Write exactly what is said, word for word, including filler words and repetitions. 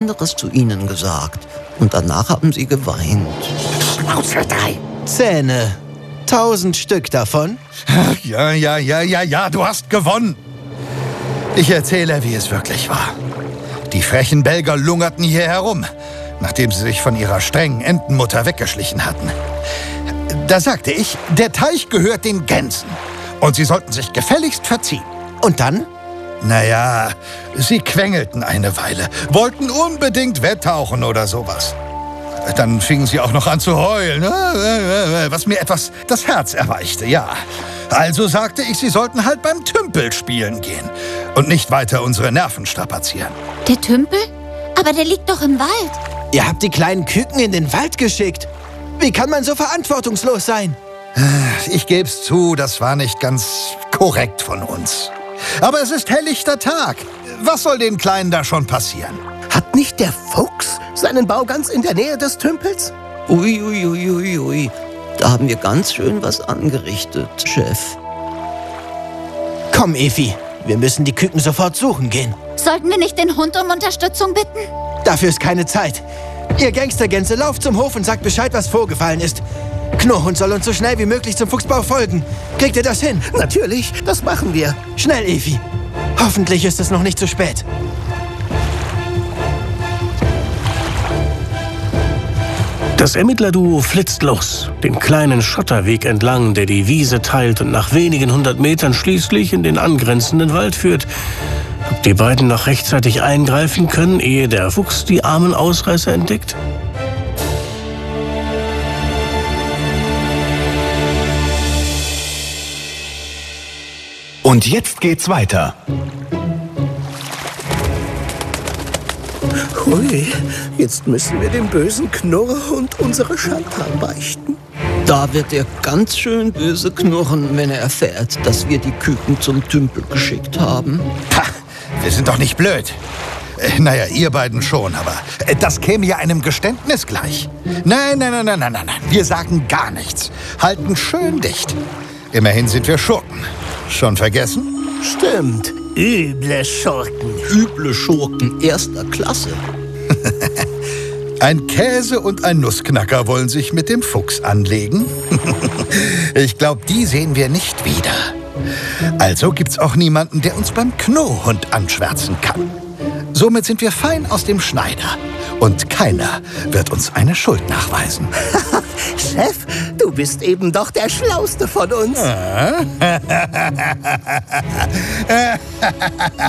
anderes zu ihnen gesagt. Und danach haben sie geweint. Schnauze drei. Zähne. Tausend Stück davon? Ja, ja, ja, ja, ja, du hast gewonnen. Ich erzähle, wie es wirklich war. Die frechen Belger lungerten hier herum, nachdem sie sich von ihrer strengen Entenmutter weggeschlichen hatten. Da sagte ich, der Teich gehört den Gänsen und sie sollten sich gefälligst verziehen. Und dann? Naja, sie quengelten eine Weile, wollten unbedingt wetttauchen oder sowas. Dann fingen sie auch noch an zu heulen, was mir etwas das Herz erweichte, ja. Also sagte ich, sie sollten halt beim Tümpel spielen gehen und nicht weiter unsere Nerven strapazieren. Der Tümpel? Aber der liegt doch im Wald. Ihr habt die kleinen Küken in den Wald geschickt. Wie kann man so verantwortungslos sein? Ich geb's zu, das war nicht ganz korrekt von uns. Aber es ist helllichter Tag. Was soll den Kleinen da schon passieren? Hat nicht der Fuchs seinen Bau ganz in der Nähe des Tümpels? Ui, ui, ui, ui, ui. Da haben wir ganz schön was angerichtet, Chef. Komm, Efi. Wir müssen die Küken sofort suchen gehen. Sollten wir nicht den Hund um Unterstützung bitten? Dafür ist keine Zeit. Ihr Gangstergänse, lauft zum Hof und sagt Bescheid, was vorgefallen ist. Knurrhund soll uns so schnell wie möglich zum Fuchsbau folgen. Kriegt ihr das hin? Natürlich, das machen wir. Schnell, Efi. Hoffentlich ist es noch nicht zu spät. Das Ermittlerduo flitzt los, den kleinen Schotterweg entlang, der die Wiese teilt und nach wenigen hundert Metern schließlich in den angrenzenden Wald führt. Ob die beiden noch rechtzeitig eingreifen können, ehe der Fuchs die armen Ausreißer entdeckt? Und jetzt geht's weiter. Hui, jetzt müssen wir dem bösen Knurrhund unsere Schandtat beichten. Da wird er ganz schön böse knurren, wenn er erfährt, dass wir die Küken zum Tümpel geschickt haben. Ha, wir sind doch nicht blöd. Äh, naja, ihr beiden schon, aber äh, das käme ja einem Geständnis gleich. Nein, nein, nein, nein, nein, nein, nein. Wir sagen gar nichts. Halten schön dicht. Immerhin sind wir Schurken. Schon vergessen? Stimmt. Üble Schurken. Üble Schurken erster Klasse. Ein Käse und ein Nussknacker wollen sich mit dem Fuchs anlegen. Ich glaube, die sehen wir nicht wieder. Also gibt's auch niemanden, der uns beim Knurrhund anschwärzen kann. Somit sind wir fein aus dem Schneider. Und keiner wird uns eine Schuld nachweisen. Chef, du bist eben doch der Schlauste von uns.